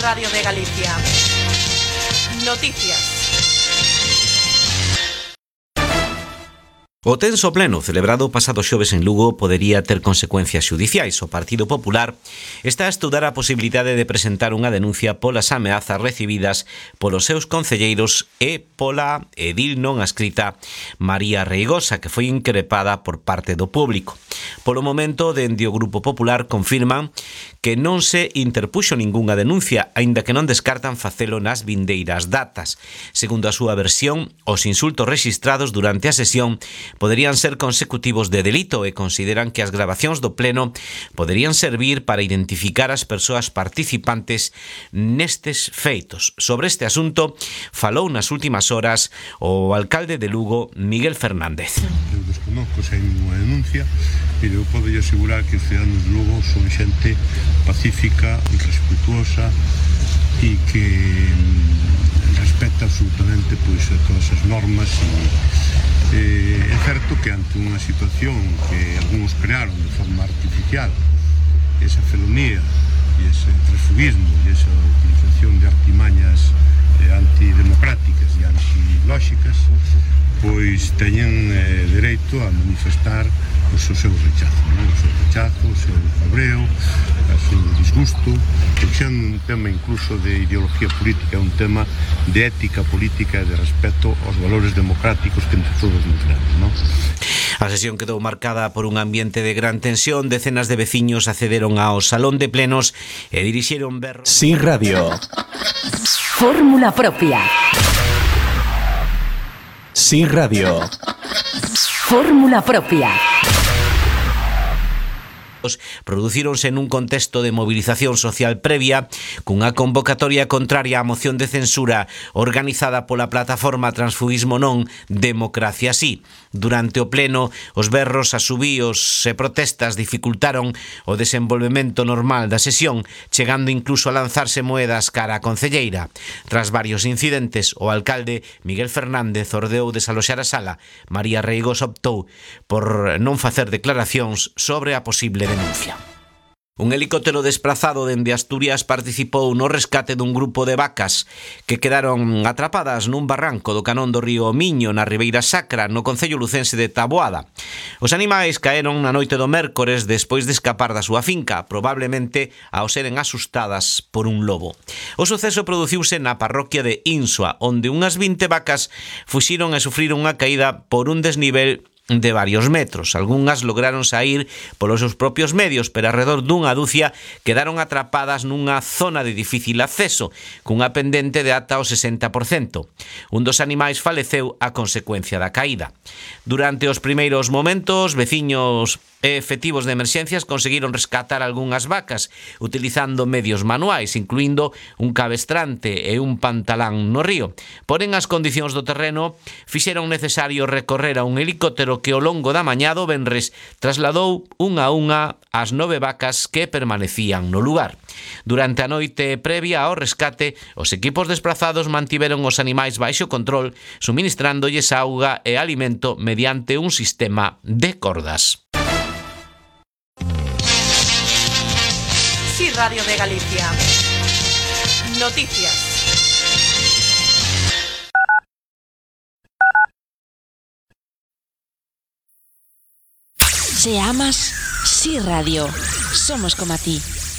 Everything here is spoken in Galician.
Radio de Galicia. Noticias. O tenso pleno celebrado o pasado xoves en Lugo podería ter consecuencias xudiciais. O Partido Popular está a estudar a posibilidade de presentar unha denuncia polas ameazas recibidas polos seus concelleiros e pola edil non adscrita María Reigosa, que foi increpada por parte do público. Polo momento, dende o Grupo Popular confirman que non se interpuxo ningunha denuncia, aínda que non descartan facelo nas vindeiras datas. Segundo a súa versión, os insultos rexistrados durante a sesión poderían ser consecutivos de delito e consideran que as grabacións do pleno poderían servir para identificar as persoas participantes nestes feitos. Sobre este asunto falou nas últimas horas o alcalde de Lugo, Miguel Fernández. Eu desconozco se hai ninguna denuncia, pero eu podo asegurar que os ciudadanos de Lugo son xente pacífica, respetuosa e que respecta absolutamente todas as normas. É certo que ante unha situación que algúns crearon de forma artificial, esa felonía e ese transfugismo e esa utilización de artimañas antidemocráticas e antilóxicas, pois teñen dereito a manifestar o seu rechazo, o seu cabreo, o seu disgusto, porque é un tema incluso de ideología política, é un tema de ética política e de respeto aos valores democráticos que entre todos nos temos, non? A sesión quedou marcada por un ambiente de gran tensión. Decenas de veciños accederon ao salón de plenos e dirixeron berros. Sí Radio. Fórmula propia. Sí Radio. Fórmula propia. Producíronse nun contexto de movilización social previa cunha convocatoria contraria á moción de censura organizada pola plataforma Transfugismo Non, Democracia Sí. Durante o pleno, os berros, asubíos e protestas dificultaron o desenvolvemento normal da sesión, chegando incluso a lanzarse moedas cara á concelleira. Tras varios incidentes, o alcalde Miguel Fernández ordeou desaloxar a sala. María Reigosa optou por non facer declaracións sobre a posible denuncia. Un helicóptero desplazado dende Asturias participou no rescate dun grupo de vacas que quedaron atrapadas nun barranco do canón do río Miño na Ribeira Sacra, no concello lucense de Taboada. Os animais caeron na noite do mércores despois de escapar da súa finca, probablemente ao seren asustadas por un lobo. O suceso produciuse na parroquia de Insua, onde unhas 20 vacas fuxiron e sufriron unha caída por un desnivel de varios metros. Algunhas lograron saír polos seus propios medios, pero alrededor dunha dúcia quedaron atrapadas nunha zona de difícil acceso, cunha pendente de ata o 60%. Un dos animais faleceu a consecuencia da caída. Durante os primeiros momentos, veciños e efectivos de emerxencias conseguiron rescatar algunhas vacas utilizando medios manuais, incluindo un cabestrante e un pantalán no río. Porén, as condicións do terreno fixeron necesario recorrer a un helicóptero que ao longo da mañá do venres trasladou unha a unha as 9 vacas que permanecían no lugar. Durante a noite previa ao rescate, os equipos desplazados mantiveron os animais baixo control, suministrándolles auga e alimento mediante un sistema de cordas. Sí Radio de Galicia. Noticias. Si amas, Sí Radio. Somos como a ti.